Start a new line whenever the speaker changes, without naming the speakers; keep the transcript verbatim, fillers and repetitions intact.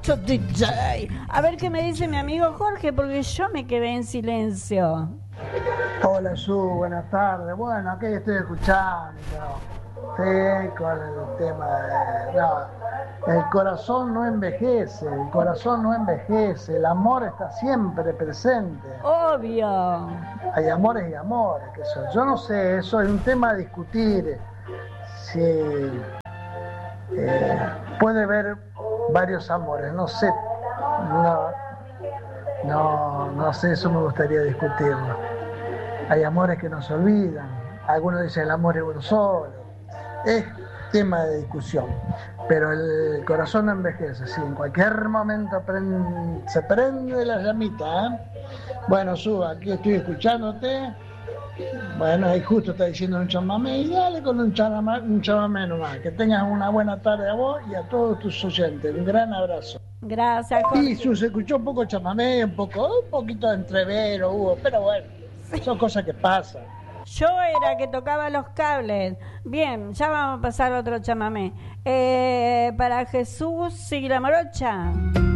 Macho D J. A ver qué me dice mi amigo Jorge, porque yo me quedé en silencio.
Hola, Su, buenas tardes. Bueno, aquí estoy escuchando. Sí, con el tema de... No, el corazón no envejece, el corazón no envejece, el amor está siempre presente.
Obvio.
Hay amores y amores, que eso. Yo no sé, eso es un tema a discutir. Si eh, puede haber varios amores, no sé, no, no, no sé, eso me gustaría discutirlo. Hay amores que no se olvidan, algunos dicen el amor es uno solo, es tema de discusión, pero el corazón no envejece, sí, en cualquier momento prende, se prende la llamita, ¿eh? Bueno, Su, aquí estoy escuchándote. Bueno, ahí justo está diciendo un chamamé, y dale con un chamamé, un chamamé nomás. Que tengas una buena tarde a vos y a todos tus oyentes. Un gran abrazo.
Gracias, Jorge.
Y Su, se escuchó un poco chamamé, un poco, un poquito de entrevero hubo, pero bueno, sí. Son cosas que pasan.
Yo era que tocaba los cables. Bien, ya vamos a pasar a otro chamamé. Eh, para Jesús, sigue la morocha.